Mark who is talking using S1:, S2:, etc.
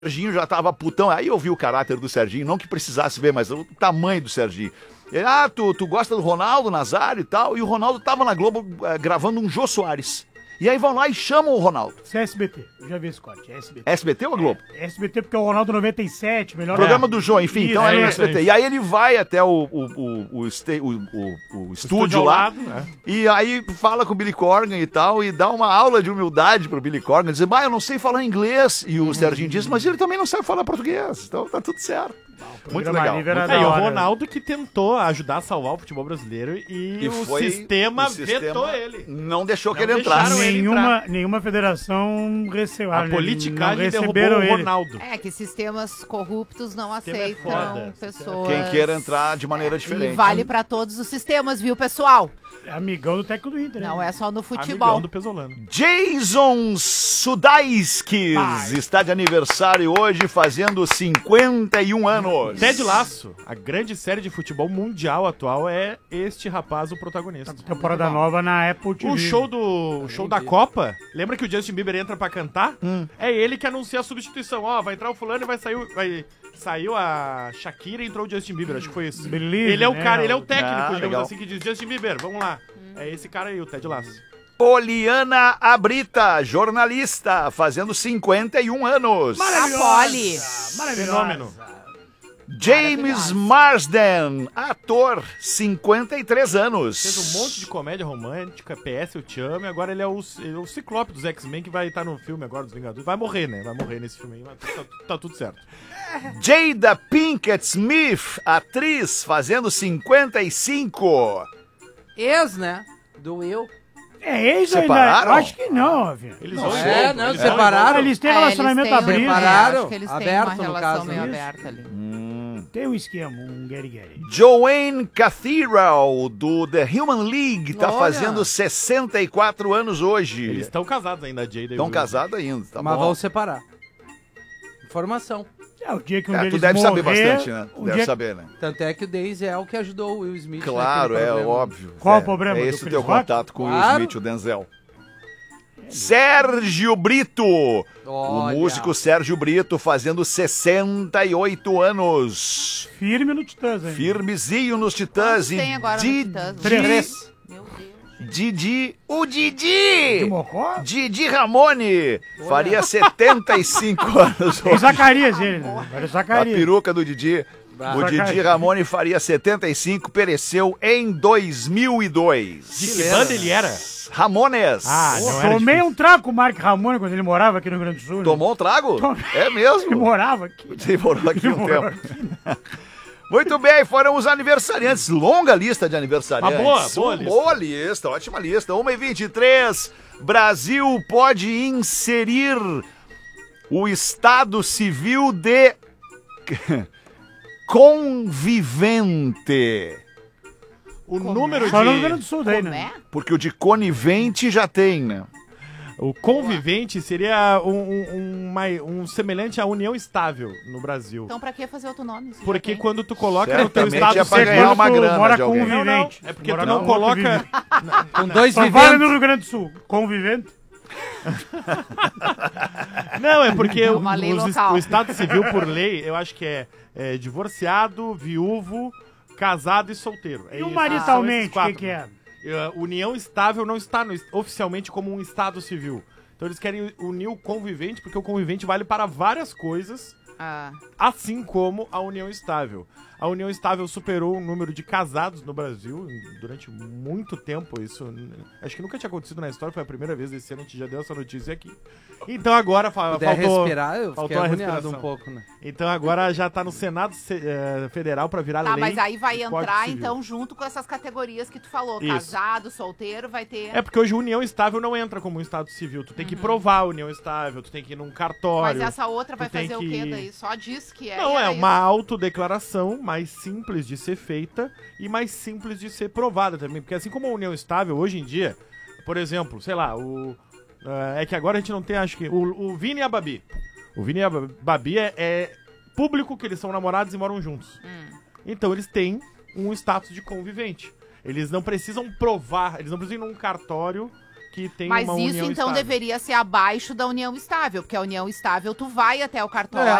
S1: Serginho já tava putão. Aí eu vi o caráter do Serginho, não que precisasse ver, mas o tamanho do Serginho. Ele, tu gosta do Ronaldo Nazário e tal? E o Ronaldo tava na Globo gravando um Jô Soares. E aí vão lá e chamam o Ronaldo.
S2: Isso é SBT, eu já vi esse corte, é SBT.
S1: SBT ou a Globo?
S2: É SBT porque é o Ronaldo 97, melhor...
S1: Programa do Jô, enfim,
S2: Isso,
S1: então é no
S2: é
S1: SBT.
S2: isso.
S1: E aí ele vai até o estúdio lá,
S3: lado, né?
S1: e aí fala com o Billy Corgan e tal, e dá uma aula de humildade pro Billy Corgan, dizer, eu não sei falar inglês. E o Serginho diz, mas ele também não sabe falar português, então tá tudo certo. Muito legal.
S2: livre era
S1: Muito
S2: da
S3: E o
S2: hora.
S3: Ronaldo que tentou ajudar a salvar o futebol brasileiro e o sistema vetou ele.
S1: Não deixou que
S3: Não
S1: ele entrasse.
S3: deixaram ele
S2: Nenhuma federação recebeu.
S3: A politicagem derrubou
S2: receberam
S3: o
S2: ele.
S3: Ronaldo.
S4: É que sistemas corruptos não
S3: Sistema é
S4: aceitam
S3: foda.
S4: pessoas.
S1: Quem queira entrar de maneira diferente.
S4: E vale pra todos os sistemas, viu, pessoal?
S2: É amigão do técnico do Inter.
S4: Não
S2: né?
S4: é só no
S3: Amigão
S4: futebol.
S3: do Pesolano.
S1: Jason Sudaikis está de aniversário hoje, fazendo 51 anos.
S3: Ted Lasso, a grande série de futebol mundial atual, é este rapaz o protagonista.
S2: Temporada nova na Apple TV.
S3: O show da Copa, lembra que o Justin Bieber entra pra cantar? É ele que anuncia a substituição. Ó, vai entrar o fulano e saiu a Shakira e entrou o Justin Bieber, acho que foi isso.
S2: Believe,
S3: Ele é o
S2: né?
S3: cara, ele é o técnico,
S1: Ah,
S3: digamos
S1: legal.
S3: assim, que diz Justin Bieber, vamos lá. É esse cara aí, o Ted Lasso.
S1: Poliana Abrita, jornalista, fazendo 51 anos.
S4: A Poli.
S3: Fenômeno.
S1: James Marsden, ator, 53 anos.
S3: Fez um monte de comédia romântica, PS Eu Te Amo, e agora ele é o Ciclope dos X-Men que vai estar no filme agora dos Vingadores. Vai morrer, né? Vai morrer nesse filme aí, mas tá tudo certo.
S1: Jada Pinkett Smith, atriz, fazendo 55.
S5: Ex, né? Do Will.
S2: É isso ainda.
S1: Separaram?
S2: Eu acho que não, velho.
S3: Eles
S5: Não,
S3: vão
S5: é,
S3: junto,
S5: não,
S3: eles
S5: separaram.
S2: Eles têm
S4: É,
S2: relacionamento
S4: eles têm
S2: abrido.
S5: Separaram.
S4: acho que eles têm
S5: Aberto,
S4: uma
S5: no
S4: relação
S5: caso,
S4: meio
S5: isso.
S4: aberta ali.
S2: Tem um esquema, um guerre-guerre.
S1: Joanne Cathedral, do The Human League, tá
S5: Olha.
S1: fazendo 64 anos hoje.
S3: Eles estão casados ainda, a Jada e o
S1: Estão
S3: Will.
S1: casados ainda, tá
S5: Mas
S1: bom.
S5: vão separar. Informação.
S2: É, o dia que um
S1: É,
S2: deles
S1: tu deve saber
S2: morrer,
S1: bastante, né? Tu
S2: um
S1: deve
S2: dia...
S1: saber, né?
S5: Tanto é que o Daisy é o que ajudou o Will Smith.
S1: Claro,
S5: naquele
S1: é
S5: problema.
S1: óbvio.
S2: Qual
S1: É,
S2: o problema?
S1: É
S2: Do
S1: esse o
S2: Chris
S1: teu
S2: Rock?
S1: contato com o Will
S5: Claro.
S1: Smith, o Denzel. Sérgio Brito,
S5: Olha.
S1: o músico Sérgio Brito, fazendo 68 anos.
S2: Firme no Titãs, hein?
S1: Firmezinho nos Titãs.
S4: Quantos tem agora no Titãs?
S2: Três.
S4: Meu Deus.
S1: O
S2: De
S1: Didi!
S2: Mocó?
S1: Didi Ramone faria 75 anos
S2: Tem
S1: hoje.
S2: Zacarias ele, né? Olha o
S1: A
S2: Zacarias.
S1: peruca do Didi.
S5: Bah.
S1: O Didi
S2: Zacarias.
S1: Ramone faria 75, pereceu em 2002.
S3: De que banda ele era?
S1: Ramones.
S3: Ah, não era
S2: Tomei
S3: difícil.
S2: um trago com o Mark Ramone quando ele morava aqui no Rio Grande do Sul. né?
S1: Tomou um trago?
S2: Tomei.
S1: É
S2: Ele
S1: mesmo?
S2: morava aqui.
S1: Ele morou aqui
S2: Ele
S1: um
S2: morou
S1: tempo. Muito bem, foram os aniversariantes. Longa lista de aniversariantes.
S3: Uma boa lista.
S1: Boa lista, ótima lista. 1h23. Brasil pode inserir o Estado Civil de convivente.
S3: O número
S2: Só no Rio Grande
S3: de...
S2: do Sul daí,
S4: Como
S2: né?
S4: é?
S1: Porque o de conivente já tem, né?
S3: O convivente seria um semelhante à união estável no Brasil.
S4: Então pra que fazer outro nome? Se
S3: Porque
S4: já tem?
S3: quando tu coloca no teu
S1: Certamente
S3: estado
S1: é pra
S3: civil...
S1: ganhar uma
S2: tu
S1: grana
S2: mora
S1: de
S2: com
S1: alguém.
S2: um
S3: Não,
S2: vivente.
S3: é porque
S2: Mora
S3: tu não
S2: com outro
S3: coloca...
S2: vivente.
S5: Com dois
S2: Só vale no
S5: viventes.
S2: Rio Grande do Sul. Convivente.
S3: Não, é porque
S4: É uma lei local.
S3: o estado civil, por lei, eu acho que é divorciado, viúvo, casado e solteiro. É
S2: E o
S3: isso.
S2: maritalmente,
S3: São
S2: o
S3: esses
S2: que
S3: quatro.
S2: é?
S3: União estável não está oficialmente como um estado civil. Então eles querem unir o convivente, porque o convivente vale para várias coisas,
S4: Ah,
S3: assim como a união estável. A união estável superou o número de casados no Brasil durante muito tempo. Isso acho que nunca tinha acontecido na história, foi a primeira vez desse ano, a gente já deu essa notícia aqui. Então agora
S5: Puder
S3: faltou
S5: respirar, eu fiquei
S3: faltou a
S5: agoniado
S3: respiração.
S5: um pouco, né?
S3: Então agora já tá no Senado Federal pra virar
S4: tá,
S3: lei.
S4: mas aí vai
S3: do Código
S4: entrar,
S3: Civil.
S4: então, junto com essas categorias que tu falou.
S3: Isso.
S4: Casado, solteiro, vai ter...
S3: É porque hoje união estável não entra como um estado civil. Tu tem que provar a união estável, tu tem que ir num cartório.
S4: Mas essa outra vai
S3: tu tem
S4: fazer o
S3: que-
S4: quê daí? Só diz que é...
S3: Não,
S4: e
S3: é
S4: era
S3: uma
S4: isso.
S3: autodeclaração mais simples de ser feita e mais simples de ser provada também. Porque assim como a união estável, hoje em dia, por exemplo, sei lá, é que agora a gente não tem, acho que... O Vini e a Babi. O Vini e a Babi é público que eles são namorados e moram juntos. Então eles têm um status de convivente. Eles não precisam provar, eles não precisam ir num cartório que tem
S4: Mas
S3: uma
S4: isso
S3: união
S4: então
S3: estável.
S4: deveria ser abaixo da união estável, porque a união estável tu vai até o cartório